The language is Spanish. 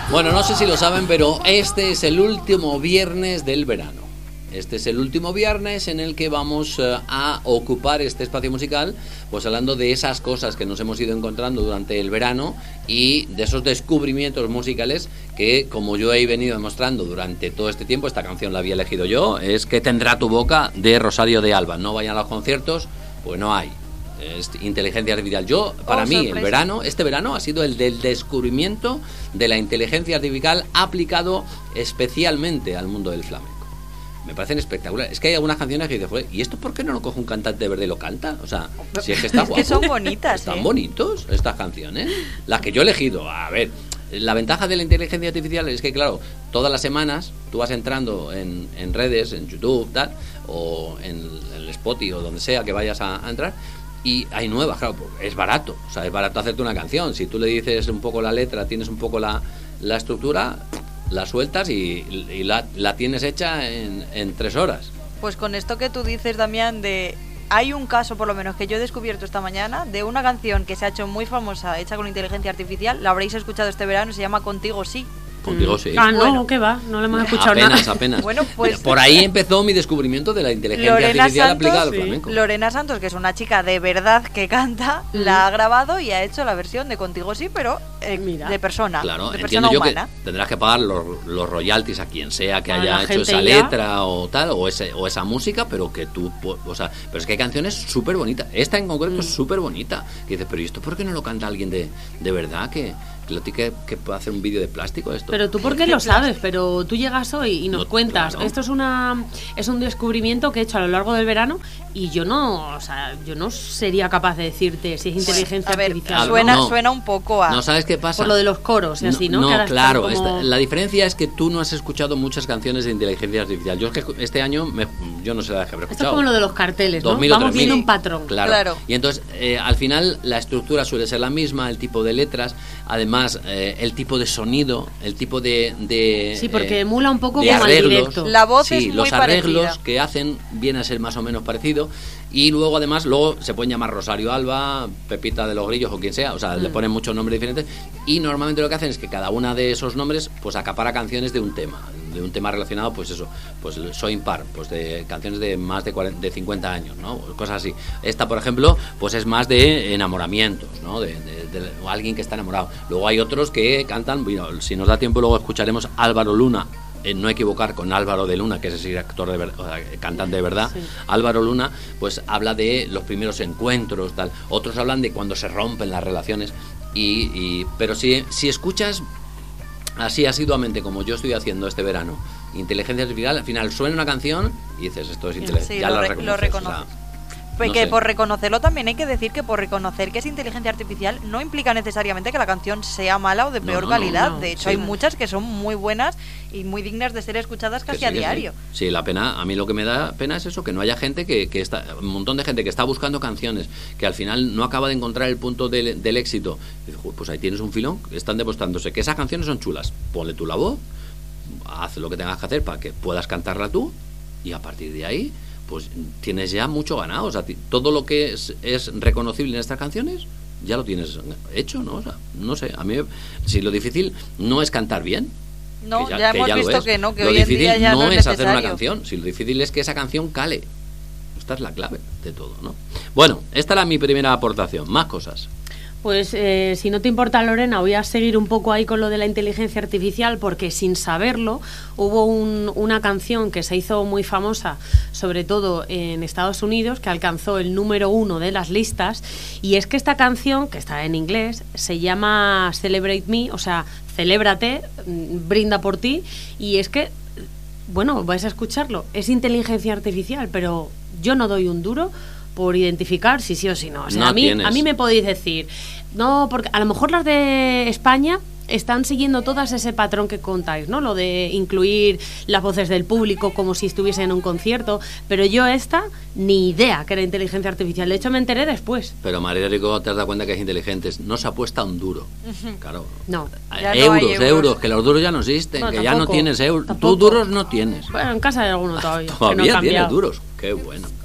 Bueno, no sé si lo saben, pero este es el último viernes del verano. Este es el último viernes en el que vamos a ocupar este espacio musical, pues hablando de esas cosas que nos hemos ido encontrando durante el verano y de esos descubrimientos musicales que, como yo he venido demostrando durante todo este tiempo, esta canción la había elegido yo, es ¿Qué tendrá tu boca?, de Rosario de Alba. No vayan a los conciertos, pues no hay. Es inteligencia artificial. Yo, para mí, este verano ha sido el del descubrimiento de la inteligencia artificial aplicado especialmente al mundo del flamenco. Me parecen espectaculares. Es que hay algunas canciones que dices, joder, ¿y esto por qué no lo coge un cantante verde y lo canta? O sea, si es que está guapo. Es que son bonitas, Están bonitos estas canciones. Las que yo he elegido. A ver, la ventaja de la inteligencia artificial es que, claro, todas las semanas tú vas entrando en redes, en YouTube, tal, o en el Spotify o donde sea que vayas a entrar, y hay nuevas, claro, porque es barato. O sea, es barato hacerte una canción. Si tú le dices un poco la letra, tienes un poco la estructura, la sueltas y la tienes hecha en 3 horas. Pues con esto que tú dices, Damián, hay un caso, por lo menos, que yo he descubierto esta mañana, de una canción que se ha hecho muy famosa, hecha con inteligencia artificial. La habréis escuchado este verano, se llama Contigo Sí. Contigo sí. Ah, no, bueno, ¿qué va? No lo hemos escuchado nada. Apenas. Bueno, pues por ahí empezó mi descubrimiento de la inteligencia artificial aplicada al flamenco. Lorena Santos, que es una chica de verdad que canta, la ha grabado y ha hecho la versión de Contigo Sí, pero de persona. Claro, de entiendo persona yo humana. que tendrás que pagar los royalties a quien sea que haya hecho esa ya letra o tal, o esa música, pero que tú, o sea, pero es que hay canciones súper bonitas. Esta en concreto es súper bonita. Que dices, pero ¿y esto por qué no lo canta alguien de verdad que lo tiene que puede hacer un vídeo de plástico esto? Pero tú por qué lo sabes, pero tú llegas hoy y nos cuentas, claro. Esto es un descubrimiento que he hecho a lo largo del verano y yo no sería capaz de decirte si es inteligencia artificial. Suena un poco a... No, ¿sabes qué pasa? Por lo de los coros y así, ¿no? No, claro, como... la diferencia es que tú no has escuchado muchas canciones de inteligencia artificial. Yo es que este año yo no sé las que habré escuchado. Esto es como lo de los carteles, ¿no? 2000 o Vamos 3000. viendo un patrón. Claro. Y entonces, al final, la estructura suele ser la misma, el tipo de letras, además, el tipo de sonido, el tipo de sí, porque emula un poco como al directo. La voz es muy los arreglos parecida. que hacen viene a ser más o menos parecido. Y luego, además, se pueden llamar Rosario Alba, Pepita de los Grillos o quien sea. O sea, le ponen muchos nombres diferentes. Y normalmente lo que hacen es que cada una de esos nombres, pues acapara canciones de un tema relacionado, pues eso, pues soy impar, pues de canciones de más de 50 años, ¿no? Cosas así. Esta, por ejemplo, pues es más de enamoramientos, ¿no? De alguien que está enamorado. Luego hay otros que cantan, bueno, si nos da tiempo luego escucharemos Álvaro Luna, no equivocar con Álvaro de Luna, que es ese actor de verdad, o sea, cantante de verdad. Sí. Álvaro Luna, pues habla de los primeros encuentros, tal. Otros hablan de cuando se rompen las relaciones. Pero si escuchas así asiduamente como yo estoy haciendo este verano, inteligencia artificial, al final suena una canción y dices, esto es inteligencia. Sí, ya lo reconoces. O sea, porque por reconocerlo también hay que decir que por reconocer que es inteligencia artificial no implica necesariamente que la canción sea mala o de peor calidad. De hecho, hay muchas que son muy buenas y muy dignas de ser escuchadas casi a diario. Sí, la pena, a mí lo que me da pena es eso, que no haya gente que está, un montón de gente que está buscando canciones que al final no acaba de encontrar el punto del éxito. Y dice, pues ahí tienes un filón, están demostrándose que esas canciones son chulas. Ponle tú la voz, haz lo que tengas que hacer para que puedas cantarla tú y a partir de ahí pues tienes ya mucho ganado. O sea, todo lo que es reconocible en estas canciones ya lo tienes hecho, ¿no? O sea, no sé, a mí si lo difícil no es cantar bien. No, ya hemos visto que no, que lo hoy en día ya no es es hacer una necesario. canción, si lo difícil es que esa canción cale. Esta es la clave de todo, ¿no? Bueno, esta era mi primera aportación. Más cosas. Pues si no te importa, Lorena, voy a seguir un poco ahí con lo de la inteligencia artificial, porque sin saberlo hubo una canción que se hizo muy famosa, sobre todo en Estados Unidos, que alcanzó el número 1 de las listas, y es que esta canción, que está en inglés, se llama Celebrate Me, o sea, celébrate, brinda por ti, y es que, bueno, vais a escucharlo, es inteligencia artificial, pero yo no doy un duro por identificar si sí o si no. O sea, no a mí me podéis decir, no, porque a lo mejor las de España están siguiendo todas ese patrón que contáis, ¿no? Lo de incluir las voces del público como si estuviese en un concierto, pero yo ni idea que era inteligencia artificial. De hecho, me enteré después. Pero María Rico, te has dado cuenta que es inteligente. No se apuesta un duro. Claro. No. Euros, que los duros ya no existen, que tampoco, ya no tienes euros. Tú duros no tienes. Bueno, en casa hay alguno todavía. Todavía que no tienes duros. Qué bueno.